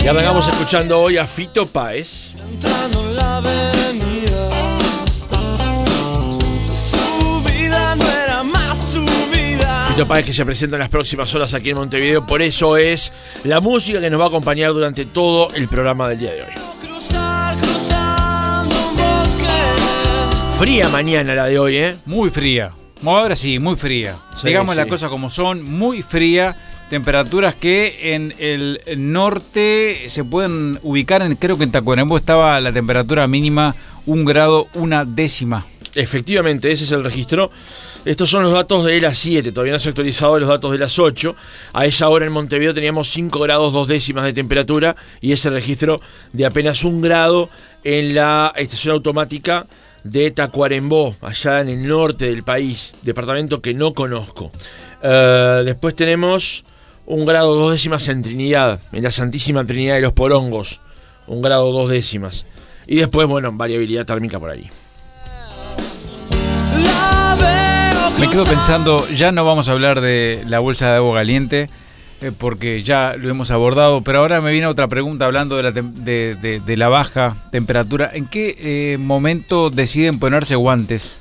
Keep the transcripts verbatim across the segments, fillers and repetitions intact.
Y arrancamos escuchando hoy a Fito Páez. Entrando en la avenida, su vida no era más su vida. Fito Páez, que se presenta en las próximas horas aquí en Montevideo. Por eso es la música que nos va a acompañar durante todo el programa del día de hoy. Cruzar, cruzando un bosque. Fría mañana la de hoy, ¿eh? Muy fría. Ahora sí, muy fría. Sí, Digamos sí. las cosas como son, muy fría. Temperaturas que en el norte se pueden ubicar, en, creo que en Tacuarembó estaba la temperatura mínima un grado, una décima. Efectivamente, ese es el registro. Estos son los datos de las siete, todavía no se han actualizado los datos de las ocho. A esa hora en Montevideo teníamos cinco grados dos décimas de temperatura y ese registro de apenas un grado en la estación automática de Tacuarembó, allá en el norte del país, departamento que no conozco. Uh, después tenemos un grado dos décimas en Trinidad, en la Santísima Trinidad de los Porongos, un grado dos décimas. Y después, bueno, variabilidad térmica por ahí. Me quedo pensando, ya no vamos a hablar de la bolsa de agua caliente, eh, porque ya lo hemos abordado, pero ahora me viene otra pregunta hablando de la, tem- de, de, de la baja temperatura. ¿En qué eh, momento deciden ponerse guantes?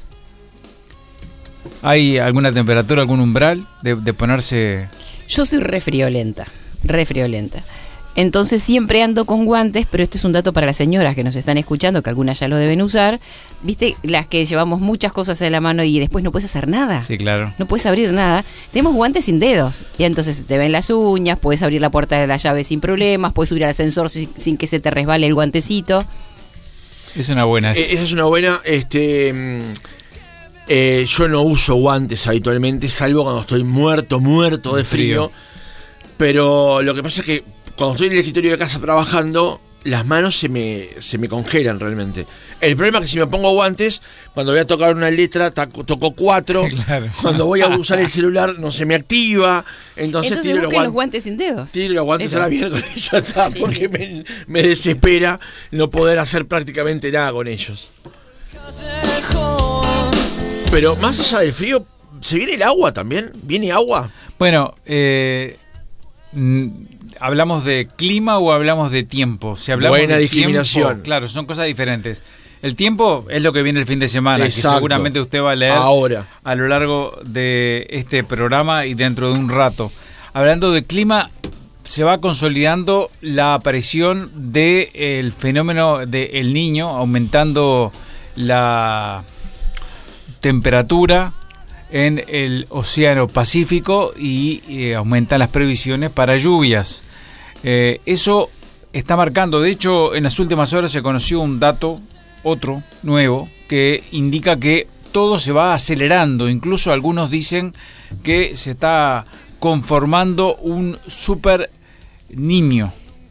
¿Hay alguna temperatura, algún umbral de, de ponerse...? Yo soy re friolenta, re friolenta. Entonces siempre ando con guantes, pero este es un dato para las señoras que nos están escuchando, que algunas ya lo deben usar. ¿Viste? Las que llevamos muchas cosas en la mano y después no puedes hacer nada. Sí, claro. No puedes abrir nada. Tenemos guantes sin dedos. Y entonces te ven las uñas, puedes abrir la puerta de la llave sin problemas, puedes subir al ascensor sin, sin que se te resbale el guantecito. Es una buena... Eh, esa es una buena... este eh, Yo no uso guantes habitualmente, salvo cuando estoy muerto, muerto de frío. Frío. Pero lo que pasa es que cuando estoy en el escritorio de casa trabajando, las manos se me, se me congelan realmente. El problema es que si me pongo guantes, cuando voy a tocar una letra, taco, toco cuatro. Claro. Cuando voy a usar el celular, no se me activa. Entonces, Entonces tiro los busquen guantes. los guantes sin dedos. Tiro los guantes Eso. a la mierda y ya está, Sí. porque me, me desespera no poder hacer prácticamente nada con ellos. Pero más allá del frío, ¿se viene el agua también? ¿Viene agua? Bueno, eh, mm, ¿hablamos de clima o hablamos de tiempo? Si hablamos Buena de discriminación. tiempo, claro, son cosas diferentes. El tiempo es lo que viene el fin de semana, Exacto. que seguramente usted va a leer Ahora. a lo largo de este programa y dentro de un rato. Hablando de clima, se va consolidando la aparición del fenómeno del Niño, aumentando la temperatura en el Océano Pacífico y eh, aumentan las previsiones para lluvias. Eh, eso está marcando, de hecho, en las últimas horas se conoció un dato, otro, nuevo, que indica que todo se va acelerando. Incluso algunos dicen que se está conformando un super niño.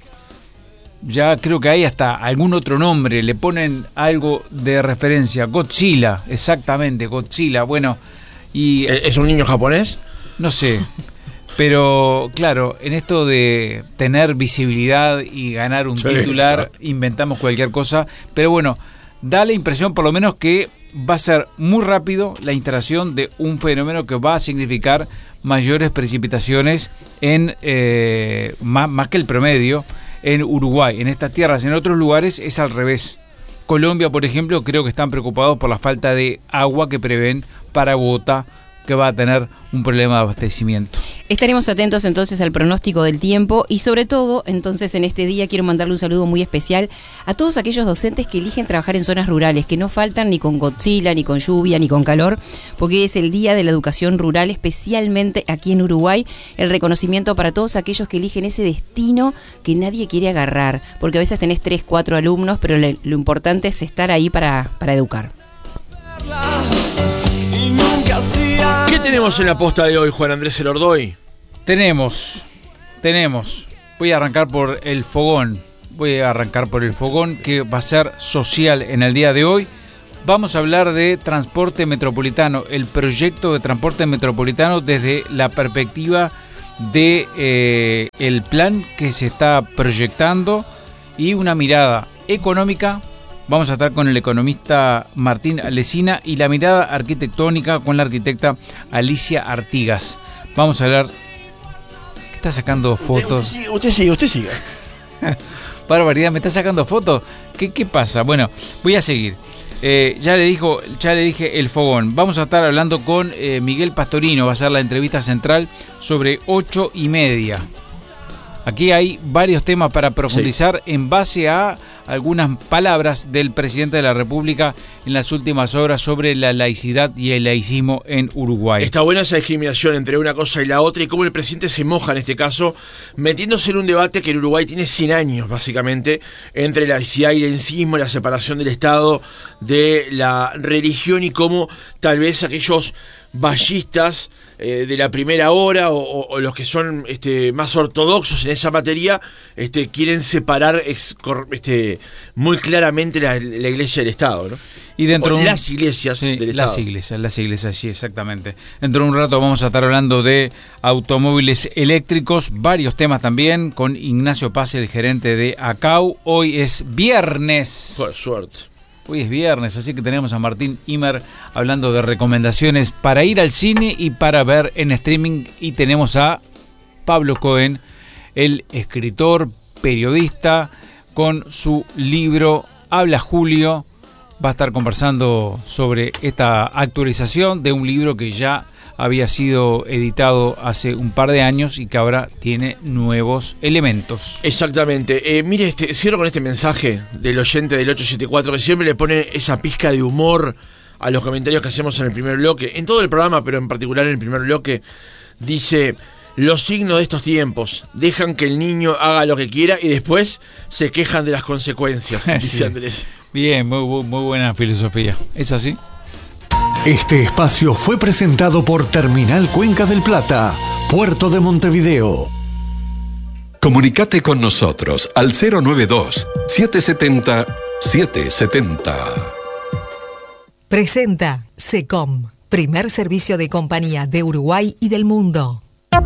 Ya creo que hay hasta algún otro nombre, le ponen algo de referencia. Godzilla, exactamente, Godzilla. Bueno, y ¿Es un niño japonés? no sé, pero claro, en esto de tener visibilidad y ganar un Sí, titular, claro. inventamos cualquier cosa. Pero bueno, da la impresión por lo menos que va a ser muy rápido la instalación de un fenómeno que va a significar mayores precipitaciones en eh, más, más que el promedio en Uruguay, en estas tierras. En otros lugares es al revés. Colombia, por ejemplo, creo que están preocupados por la falta de agua que prevén para Bogotá, que va a tener un problema de abastecimiento. Estaremos atentos entonces al pronóstico del tiempo y sobre todo, entonces en este día quiero mandarle un saludo muy especial a todos aquellos docentes que eligen trabajar en zonas rurales, que no faltan ni con Godzilla, ni con lluvia, ni con calor, porque es el Día de la Educación Rural, especialmente aquí en Uruguay, el reconocimiento para todos aquellos que eligen ese destino que nadie quiere agarrar, porque a veces tenés tres, cuatro alumnos, pero le, lo importante es estar ahí para, para educar. ¿Qué tenemos en la posta de hoy, Juan Andrés Elordoy? Tenemos, tenemos, voy a arrancar por el fogón, voy a arrancar por el fogón que va a ser social en el día de hoy. Vamos a hablar de transporte metropolitano, el proyecto de transporte metropolitano desde la perspectiva de eh, el plan que se está proyectando y una mirada económica. Vamos a estar con el economista Martín Alesina y la mirada arquitectónica con la arquitecta Alicia Artigas. Vamos a hablar... ¿Qué está sacando fotos? Usted, usted sigue, usted sigue, usted sigue. Barbaridad, ¿me está sacando fotos? ¿Qué, qué pasa? Bueno, voy a seguir. Eh, ya le dijo, ya le dije el fogón. Vamos a estar hablando con eh, Miguel Pastorino, va a ser la entrevista central sobre ocho y media. Aquí hay varios temas para profundizar sí. en base a algunas palabras del presidente de la República en las últimas horas sobre la laicidad y el laicismo en Uruguay. Está buena esa discriminación entre una cosa y la otra y cómo el presidente se moja en este caso, metiéndose en un debate que en Uruguay tiene cien años básicamente, entre la laicidad y el laicismo, la separación del Estado de la religión y cómo tal vez aquellos vallistas eh, de la primera hora o, o, o los que son este, más ortodoxos en esa materia este, quieren separar ex, este, muy claramente la, la iglesia del Estado, ¿no? Y dentro o un, las iglesias sí, del las Estado. iglesias, las iglesias, sí, exactamente. Dentro de un rato vamos a estar hablando de automóviles eléctricos, varios temas también, con Ignacio Paz, el gerente de ACAU. Hoy es viernes. Por suerte. Hoy es viernes, así que tenemos a Martín Imer hablando de recomendaciones para ir al cine y para ver en streaming. Y tenemos a Pablo Cohen, el escritor, periodista, con su libro Habla Julio. Va a estar conversando sobre esta actualización de un libro que ya había sido editado hace un par de años y que ahora tiene nuevos elementos. Exactamente. Eh, mire, este, cierro con este mensaje del oyente del ocho siete cuatro que siempre le pone esa pizca de humor a los comentarios que hacemos en el primer bloque, en todo el programa, pero en particular en el primer bloque. Dice: los signos de estos tiempos dejan que el niño haga lo que quiera y después se quejan de las consecuencias, dice sí. Andrés. Bien, muy, muy buena filosofía. ¿Es así? Este espacio fue presentado por Terminal Cuenca del Plata, Puerto de Montevideo. Comunicate con nosotros al cero nueve dos, siete siete cero, siete siete cero. Presenta SECOM, primer servicio de compañía de Uruguay y del mundo.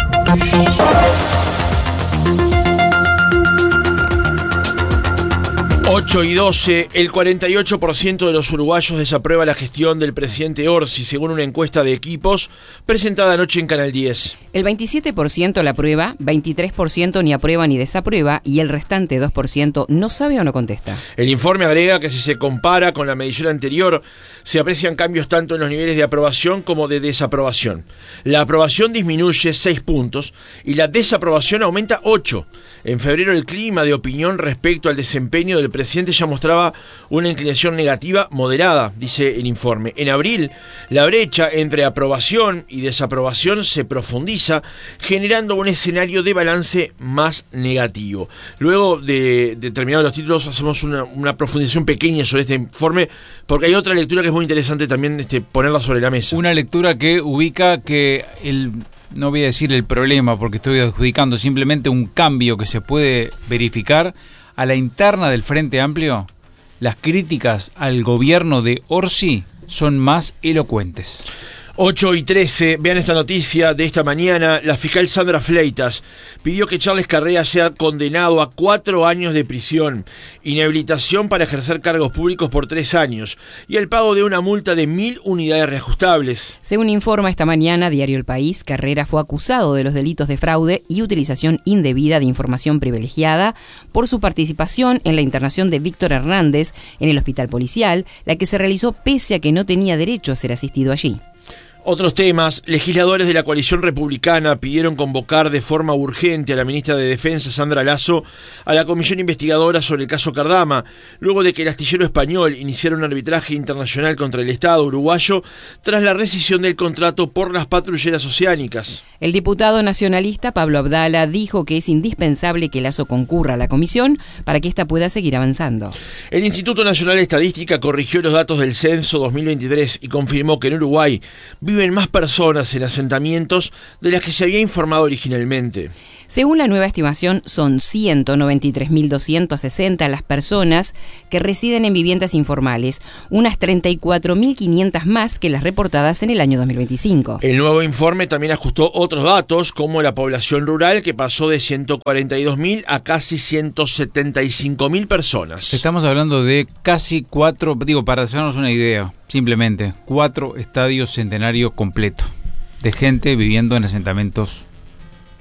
ocho y doce, el cuarenta y ocho por ciento de los uruguayos desaprueba la gestión del presidente Orsi, según una encuesta de Equipos presentada anoche en Canal diez. El veintisiete por ciento la aprueba, veintitrés por ciento ni aprueba ni desaprueba y el restante dos por ciento no sabe o no contesta. El informe agrega que si se compara con la medición anterior, se aprecian cambios tanto en los niveles de aprobación como de desaprobación. La aprobación disminuye seis puntos y la desaprobación aumenta ocho. En febrero el clima de opinión respecto al desempeño del presidente ya mostraba una inclinación negativa moderada, dice el informe. En abril, la brecha entre aprobación y desaprobación se profundiza, generando un escenario de balance más negativo. Luego de, de terminados los títulos, hacemos una, una profundización pequeña sobre este informe, porque hay otra lectura que es muy interesante también este, ponerla sobre la mesa. Una lectura que ubica que el... no voy a decir el problema porque estoy adjudicando simplemente un cambio que se puede verificar a la interna del Frente Amplio. Las críticas al gobierno de Orsi son más elocuentes. ocho y trece, vean esta noticia de esta mañana. La fiscal Sandra Fleitas pidió que Charles Carrea sea condenado a cuatro años de prisión, inhabilitación para ejercer cargos públicos por tres años y el pago de una multa de mil unidades reajustables. Según informa esta mañana Diario El País, Carrera fue acusado de los delitos de fraude y utilización indebida de información privilegiada por su participación en la internación de Víctor Hernández en el hospital policial, la que se realizó pese a que no tenía derecho a ser asistido allí. Otros temas, legisladores de la coalición republicana pidieron convocar de forma urgente a la ministra de Defensa, Sandra Lasso, a la comisión investigadora sobre el caso Cardama, luego de que el astillero español iniciara un arbitraje internacional contra el Estado uruguayo tras la rescisión del contrato por las patrulleras oceánicas. El diputado nacionalista Pablo Abdala dijo que es indispensable que Lasso concurra a la comisión para que ésta pueda seguir avanzando. El Instituto Nacional de Estadística corrigió los datos del censo dos mil veintitrés y confirmó que en Uruguay viven más personas en asentamientos de las que se había informado originalmente. Según la nueva estimación, son ciento noventa y tres mil doscientas sesenta las personas que residen en viviendas informales, unas treinta y cuatro mil quinientas más que las reportadas en el año dos mil veinticinco. El nuevo informe también ajustó otros datos, como la población rural, que pasó de ciento cuarenta y dos mil a casi ciento setenta y cinco mil personas. Estamos hablando de casi cuatro, digo, para hacernos una idea, simplemente, cuatro estadios centenarios completos de gente viviendo en asentamientos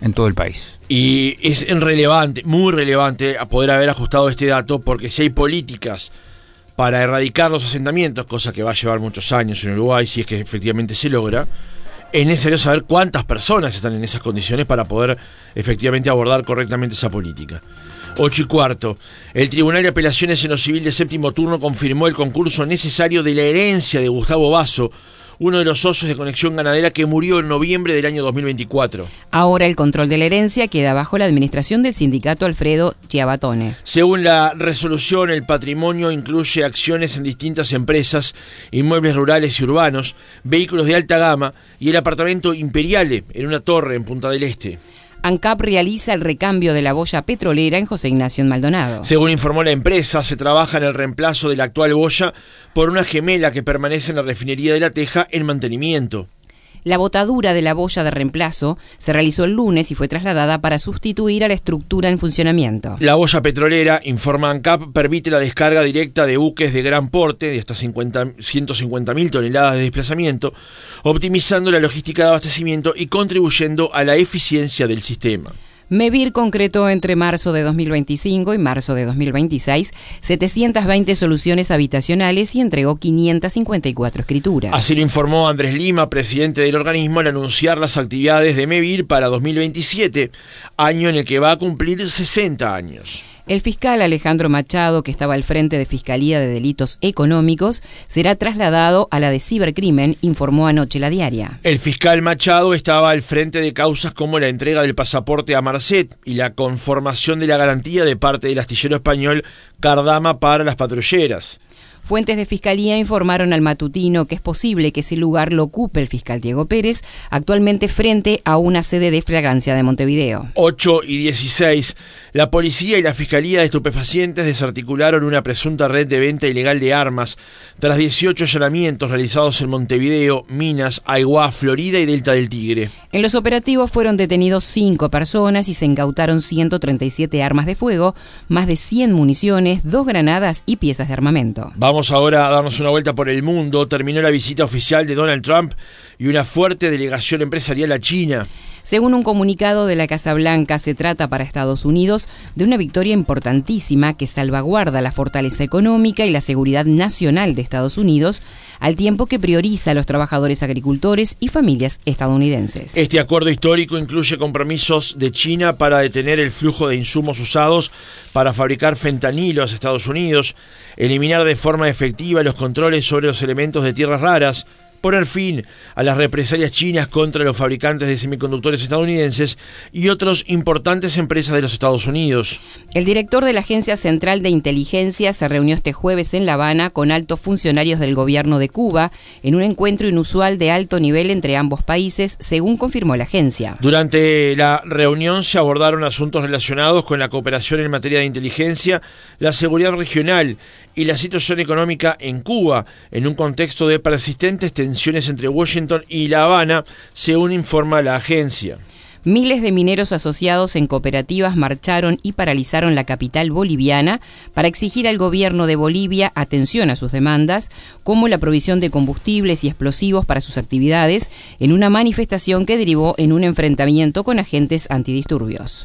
en todo el país. Y es relevante, muy relevante, a poder haber ajustado este dato, porque si hay políticas para erradicar los asentamientos, cosa que va a llevar muchos años en Uruguay, si es que efectivamente se logra, es necesario saber cuántas personas están en esas condiciones para poder efectivamente abordar correctamente esa política. Ocho y cuarto. El Tribunal de Apelaciones en lo Civil de Séptimo Turno confirmó el concurso necesario de la herencia de Gustavo Basso, uno de los socios de Conexión Ganadera que murió en noviembre del año dos mil veinticuatro. Ahora el control de la herencia queda bajo la administración del sindicato Alfredo Chiabatone. Según la resolución, el patrimonio incluye acciones en distintas empresas, inmuebles rurales y urbanos, vehículos de alta gama y el apartamento Imperiale en una torre en Punta del Este. ANCAP realiza el recambio de la boya petrolera en José Ignacio Maldonado. Según informó la empresa, se trabaja en el reemplazo de la actual boya por una gemela que permanece en la refinería de La Teja en mantenimiento. La botadura de la boya de reemplazo se realizó el lunes y fue trasladada para sustituir a la estructura en funcionamiento. La boya petrolera, informa ANCAP, permite la descarga directa de buques de gran porte, de hasta ciento cincuenta mil toneladas de desplazamiento, optimizando la logística de abastecimiento y contribuyendo a la eficiencia del sistema. MEVIR concretó entre marzo de dos mil veinticinco y marzo de dos mil veintiséis setecientas veinte soluciones habitacionales y entregó quinientas cincuenta y cuatro escrituras. Así lo informó Andrés Lima, presidente del organismo, al anunciar las actividades de MEVIR para dos mil veintisiete, año en el que va a cumplir sesenta años. El fiscal Alejandro Machado, que estaba al frente de Fiscalía de Delitos Económicos, será trasladado a la de Cibercrimen, informó anoche La Diaria. El fiscal Machado estaba al frente de causas como la entrega del pasaporte a Marcet y la conformación de la garantía de parte del astillero español Cardama para las patrulleras. Fuentes de Fiscalía informaron al matutino que es posible que ese lugar lo ocupe el fiscal Diego Pérez, actualmente frente a una sede de flagrancia de Montevideo. ocho y dieciséis. La policía y la Fiscalía de Estupefacientes desarticularon una presunta red de venta ilegal de armas tras dieciocho allanamientos realizados en Montevideo, Minas, Aiguá, Florida y Delta del Tigre. En los operativos fueron detenidos cinco personas y se incautaron ciento treinta y siete armas de fuego, más de cien municiones, dos granadas y piezas de armamento. Vamos ahora a darnos una vuelta por el mundo. Terminó la visita oficial de Donald Trump y una fuerte delegación empresarial a China. Según un comunicado de la Casa Blanca, se trata para Estados Unidos de una victoria importantísima que salvaguarda la fortaleza económica y la seguridad nacional de Estados Unidos, al tiempo que prioriza a los trabajadores agricultores y familias estadounidenses. Este acuerdo histórico incluye compromisos de China para detener el flujo de insumos usados para fabricar fentanilo a Estados Unidos, eliminar de forma efectiva los controles sobre los elementos de tierras raras, poner fin a las represalias chinas contra los fabricantes de semiconductores estadounidenses y otras importantes empresas de los Estados Unidos. El director de la Agencia Central de Inteligencia se reunió este jueves en La Habana con altos funcionarios del gobierno de Cuba en un encuentro inusual de alto nivel entre ambos países, según confirmó la agencia. Durante la reunión se abordaron asuntos relacionados con la cooperación en materia de inteligencia, la seguridad regional y la situación económica en Cuba, en un contexto de persistentes tensiones entre Washington y La Habana, según informa la agencia. Miles de mineros asociados en cooperativas marcharon y paralizaron la capital boliviana para exigir al gobierno de Bolivia atención a sus demandas, como la provisión de combustibles y explosivos para sus actividades, en una manifestación que derivó en un enfrentamiento con agentes antidisturbios.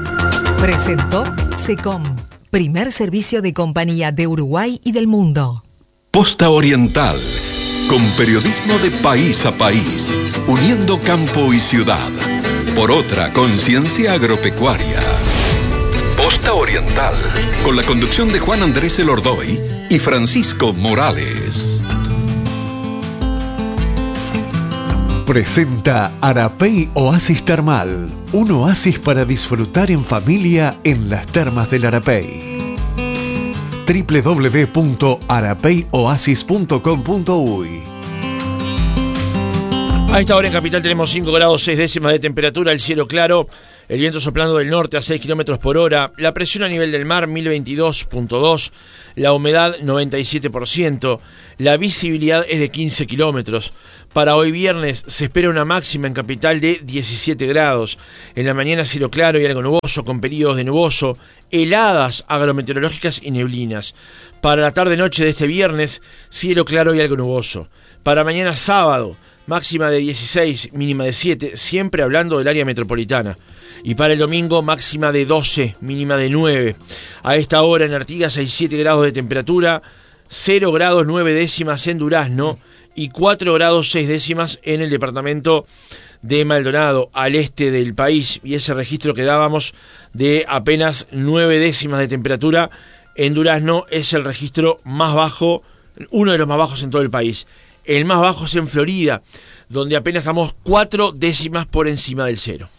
Presentó SECOM, primer servicio de compañía de Uruguay y del mundo. Posta Oriental, con periodismo de país a país, uniendo campo y ciudad, por otra conciencia agropecuaria. Posta Oriental, con la conducción de Juan Andrés Elordoy y Francisco Morales. Presenta Arapey Oasis Termal, un oasis para disfrutar en familia en las termas del Arapey. doble u doble u doble u punto arapey oasis punto com punto uy. A esta hora en Capital tenemos cinco grados seis décimas de temperatura, el cielo claro, el viento soplando del norte a seis kilómetros por hora, la presión a nivel del mar mil veintidós punto dos, la humedad noventa y siete por ciento, la visibilidad es de quince kilómetros. Para hoy viernes se espera una máxima en Capital de diecisiete grados. En la mañana cielo claro y algo nuboso con periodos de nuboso, heladas agrometeorológicas y neblinas. Para la tarde-noche de este viernes, cielo claro y algo nuboso. Para mañana sábado, máxima de dieciséis, mínima de siete, siempre hablando del área metropolitana. Y para el domingo, máxima de doce, mínima de nueve. A esta hora en Artigas hay siete grados de temperatura, cero grados nueve décimas en Durazno y cuatro grados seis décimas en el departamento de Maldonado, al este del país. Y ese registro que dábamos de apenas nueve décimas de temperatura en Durazno es el registro más bajo, uno de los más bajos en todo el país. El más bajo es en Florida, donde apenas estamos cuatro décimas por encima del cero.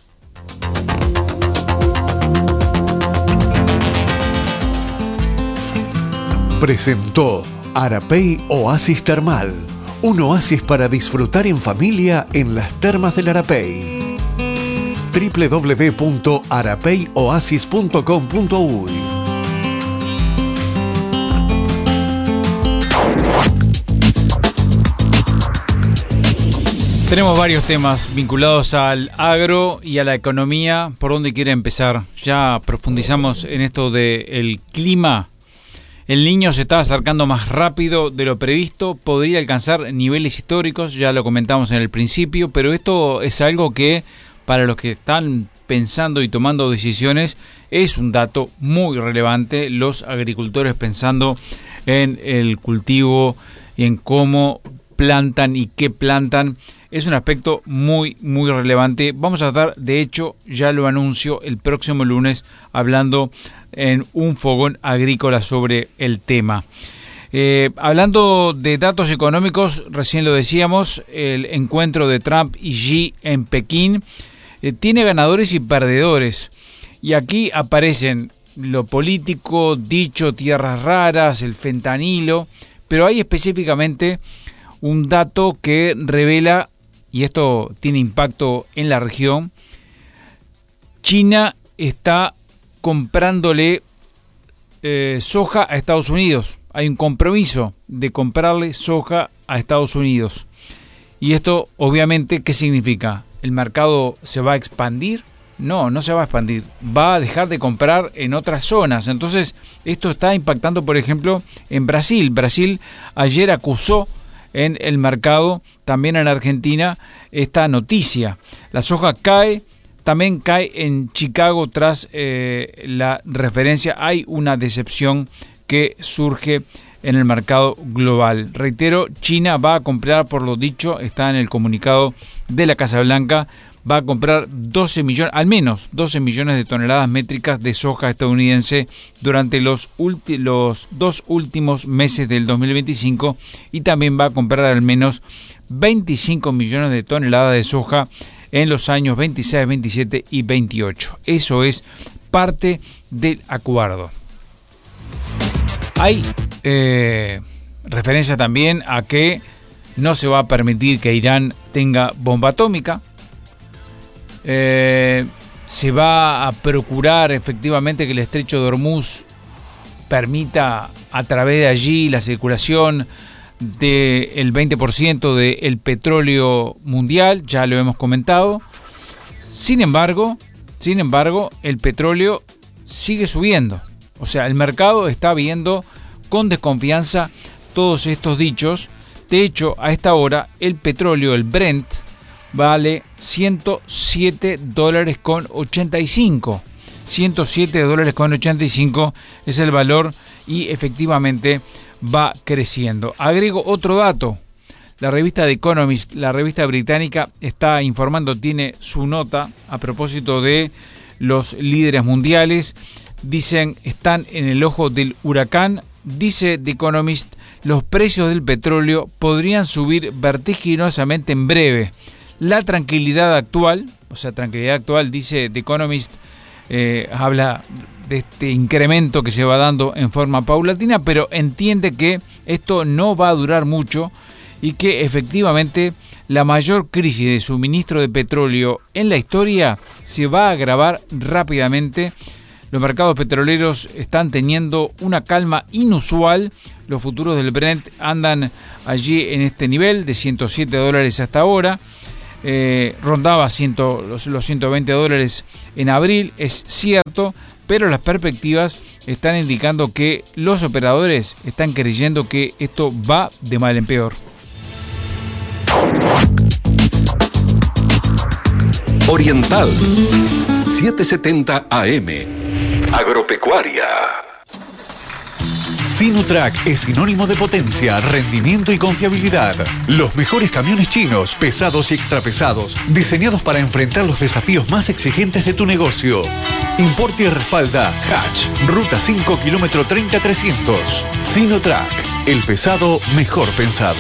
Presentó Arapey Oasis Termal, un oasis para disfrutar en familia en las termas del Arapey. doble u doble u doble u punto arapey oasis punto com punto uy. Tenemos varios temas vinculados al agro y a la economía. ¿Por dónde quiere empezar? Ya profundizamos en esto del clima. El Niño se está acercando más rápido de lo previsto, podría alcanzar niveles históricos, ya lo comentamos en el principio, pero esto es algo que para los que están pensando y tomando decisiones es un dato muy relevante. Los agricultores pensando en el cultivo y en cómo plantan y qué plantan, es un aspecto muy muy relevante. Vamos a estar, de hecho, ya lo anuncio, el próximo lunes hablando en un fogón agrícola sobre el tema. Eh, hablando de datos económicos, recién lo decíamos, el encuentro de Trump y Xi en Pekín eh, tiene ganadores y perdedores. Y aquí aparecen lo político, dicho, tierras raras, el fentanilo, pero hay específicamente un dato que revela, y esto tiene impacto en la región, China está comprándole eh, soja a Estados Unidos. Hay un compromiso de comprarle soja a Estados Unidos. Y esto, obviamente, ¿qué significa? ¿El mercado se va a expandir? No, no se va a expandir. Va a dejar de comprar en otras zonas. Entonces, esto está impactando, por ejemplo, en Brasil. Brasil ayer acusó en el mercado, también en Argentina, esta noticia. La soja cae. También cae en Chicago tras eh, la referencia. Hay una decepción que surge en el mercado global. Reitero, China va a comprar, por lo dicho, está en el comunicado de la Casa Blanca, va a comprar doce millones, al menos doce millones de toneladas métricas de soja estadounidense durante los, ulti- los dos últimos meses del dos mil veinticinco y también va a comprar al menos veinticinco millones de toneladas de soja en los años veintiséis, veintisiete y veintiocho. Eso es parte del acuerdo. Hay eh, referencia también a que no se va a permitir que Irán tenga bomba atómica. Eh, se va a procurar efectivamente que el estrecho de Hormuz permita a través de allí la circulación del veinte por ciento del petróleo mundial, ya lo hemos comentado. Sin embargo, sin embargo, el petróleo sigue subiendo. O sea, el mercado está viendo con desconfianza todos estos dichos. De hecho, a esta hora, el petróleo, el Brent, vale ciento siete dólares con ochenta y cinco. ciento siete dólares con ochenta y cinco es el valor y efectivamente va creciendo. Agrego otro dato. La revista The Economist, la revista británica, está informando, tiene su nota a propósito de los líderes mundiales. Dicen, están en el ojo del huracán. Dice The Economist, los precios del petróleo podrían subir vertiginosamente en breve. La tranquilidad actual, o sea, tranquilidad actual, dice The Economist, eh, habla de este incremento que se va dando en forma paulatina, pero entiende que esto no va a durar mucho y que efectivamente la mayor crisis de suministro de petróleo en la historia se va a agravar rápidamente. Los mercados petroleros están teniendo una calma inusual. Los futuros del Brent andan allí en este nivel de ciento siete dólares hasta ahora. Eh, rondaba cien, los, los ciento veinte dólares en abril, es cierto, pero las perspectivas están indicando que los operadores están creyendo que esto va de mal en peor. Oriental setecientos setenta A M. Agropecuaria. Sinutrack es sinónimo de potencia, rendimiento y confiabilidad. Los mejores camiones chinos, pesados y extrapesados, diseñados para enfrentar los desafíos más exigentes de tu negocio. Importa y respalda Hatch, Ruta cinco, kilómetro treinta trescientos. Sinutrack, el pesado mejor pensado.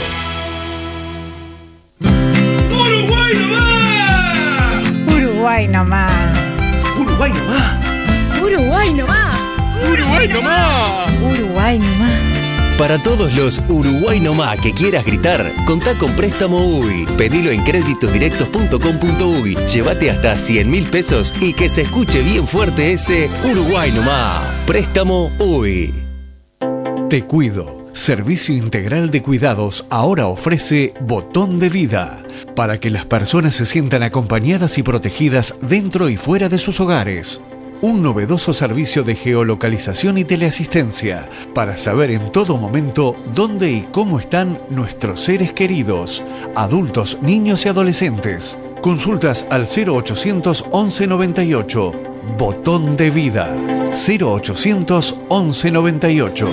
Uruguay nomás. Uruguay nomás. Uruguay nomás. Uruguay nomás. Uruguay nomás. Uruguay nomás. Para todos los Uruguay nomás que quieras gritar, contá con Préstamo U I. Pedilo en créditosdirectos punto com punto uy. Llévate hasta cien mil pesos y que se escuche bien fuerte ese Uruguay nomás. Préstamo U I. Te Cuido. Servicio Integral de Cuidados ahora ofrece Botón de Vida, para que las personas se sientan acompañadas y protegidas dentro y fuera de sus hogares. Un novedoso servicio de geolocalización y teleasistencia para saber en todo momento dónde y cómo están nuestros seres queridos, adultos, niños y adolescentes. Consultas al cero ochocientos once noventa y ocho. Botón de Vida. cero ochocientos once noventa y ocho.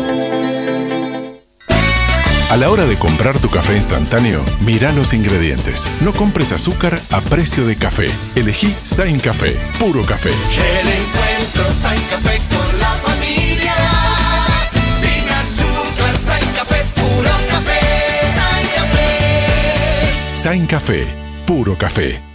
A la hora de comprar tu café instantáneo, mira los ingredientes. No compres azúcar a precio de café. Elegí Sain Café, puro café. El encuentro Sain Café con la familia. Sin azúcar, Sain Café, puro café. Sain Café. Sain Café, puro café.